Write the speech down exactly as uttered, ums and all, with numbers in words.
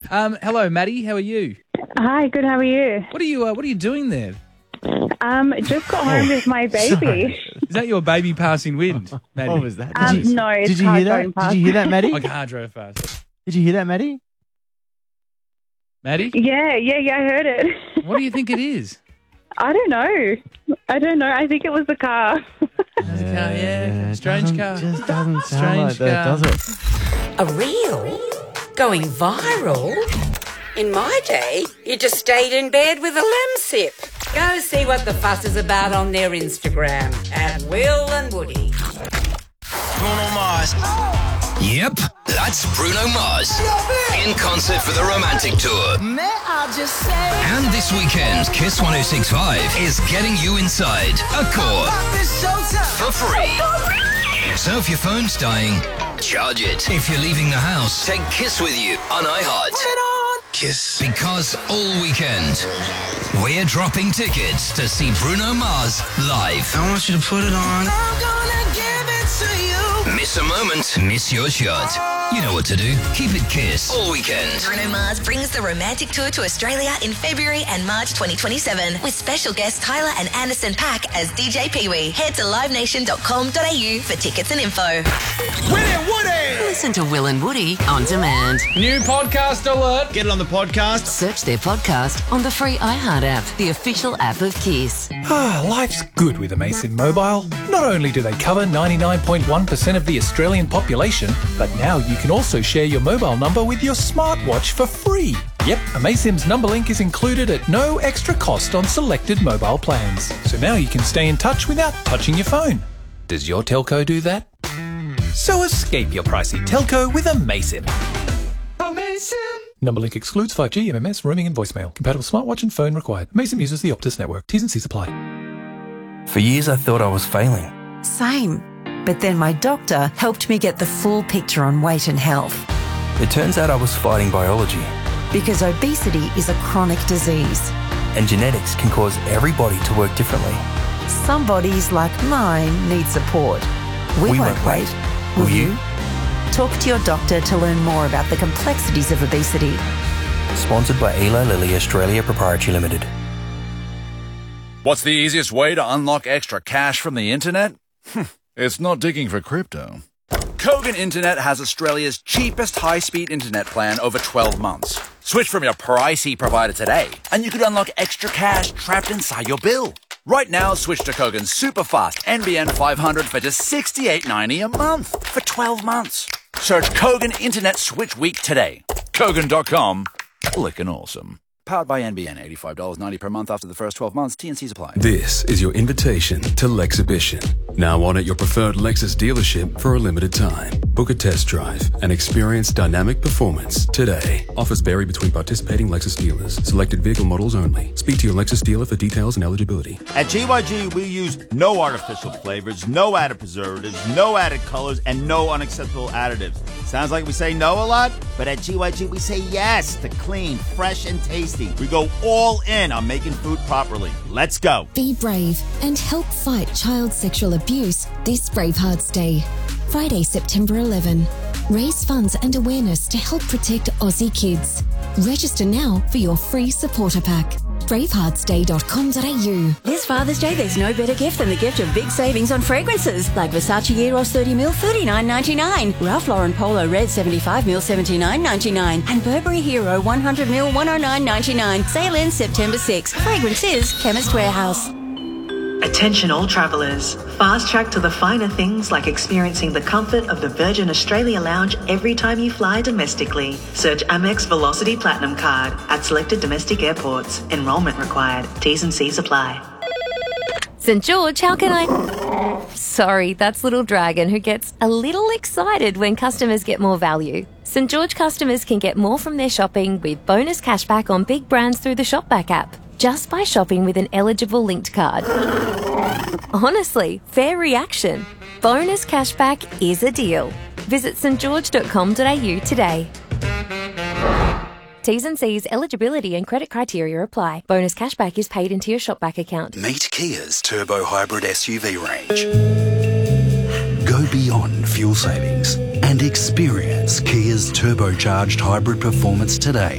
Um, hello, Maddie. How are you? Hi, good. How are you? What are you? Uh, what are you doing there? Um, just got home with my baby. Is that your baby passing wind, Maddie? What was that? Um, Did you, no, it's did you car hear going that? past. Did you hear that, Maddie? My car drove fast. Did you hear that, Maddie? Maddie, Yeah, yeah, yeah. I heard it. what do you think it is? I don't know. I don't know. I think it was the car. Yeah, yeah. Strange doesn't- car. Just doesn't sound Strange like that, car. does it? A reel? Going viral? In my day, you just stayed in bed with a lemsip. Go see what the fuss is about on their Instagram at Will and Woody. Bruno Mars. Yep, that's Bruno Mars in concert for the Romantic Tour. And this weekend, Kiss one oh six point five is getting you inside Accor for free. So if your phone's dying, charge it. If you're leaving the house, take Kiss with you on iHeart. Kiss. Because all weekend, we're dropping tickets to see Bruno Mars live. I want you to put it on. Miss a moment, miss your shot. You know what to do. Keep it Kiss all weekend. Bruno Mars brings the Romantic Tour to Australia in February and March twenty twenty-seven with special guests Tyler and Anderson .Paak as D J Pee-wee. Head to live nation dot com dot a u for tickets and info. Willie Woody. Listen to Will and Woody on demand. New podcast alert. Get it on the podcast. Search their podcast on the free iHeart app, the official app of Kiss. Ah, life's good with Amazon Mobile. Not only do they cover ninety-nine point one percent of the Australian population, but now you can also share your mobile number with your smartwatch for free. Yep, Amazon's number link is included at no extra cost on selected mobile plans. So now you can stay in touch without touching your phone. Does your telco do that? So escape your pricey telco with Amazon. Amazon! Number link excludes five G, M M S, roaming and voicemail. Compatible smartwatch and phone required. Amazon uses the Optus network. T's and C's apply. For years, I thought I was failing. Same. But then my doctor helped me get the full picture on weight and health. It turns out I was fighting biology. Because obesity is a chronic disease. And genetics can cause every body to work differently. Some bodies, like mine, need support. We, We won't won't wait. wait. Will Will you? you? Talk to your doctor to learn more about the complexities of obesity. Sponsored by Eli Lilly Australia Proprietary Limited. What's the easiest way to unlock extra cash from the internet? It's not digging for crypto. Kogan Internet has Australia's cheapest high-speed internet plan over twelve months. Switch from your pricey provider today, and you could unlock extra cash trapped inside your bill. Right now, switch to Kogan's super fast N B N five hundred for just sixty-eight ninety a month for twelve months. Search Kogan Internet Switch Week today. Kogan dot com. Lickin' awesome. Powered by N B N, eighty-five dollars ninety per month after the first twelve months. T and C's apply. This is your invitation to Lexhibition. Now on at your preferred Lexus dealership for a limited time. Book a test drive and experience dynamic performance today. Offers vary between participating Lexus dealers. Selected vehicle models only. Speak to your Lexus dealer for details and eligibility. At G Y G, we use no artificial flavors, no added preservatives, no added colors, and no unacceptable additives. Sounds like we say no a lot, but at G Y G, we say yes to clean, fresh, and tasty. We go all in on making food properly. Let's go. Be brave and help fight child sexual abuse this Bravehearts Day. Friday, September eleventh. Raise funds and awareness to help protect Aussie kids. Register now for your free supporter pack. bravehearts day dot com dot a u. This Father's Day, there's no better gift than the gift of big savings on fragrances, like Versace Eros thirty mil, thirty-nine ninety-nine, Ralph Lauren Polo Red seventy-five mil, seventy-nine ninety-nine, and Burberry Hero one hundred mil, one oh nine ninety-nine. Sale ends September sixth. Fragrances, Chemist Warehouse. Attention all travellers. Fast track to the finer things like experiencing the comfort of the Virgin Australia Lounge every time you fly domestically. Search Amex Velocity Platinum Card at selected domestic airports. Enrolment required. T's and C's apply. St George, how can I... Sorry, that's Little Dragon, who gets a little excited when customers get more value. St George customers can get more from their shopping with bonus cashback on big brands through the Shopback app, just by shopping with an eligible linked card. Honestly, fair reaction. Bonus cashback is a deal. Visit st george dot com dot a u today. T's and C's, eligibility and credit criteria apply. Bonus cashback is paid into your Shopback account. Meet Kia's Turbo Hybrid S U V range. Go beyond fuel savings and experience Kia's turbocharged hybrid performance today.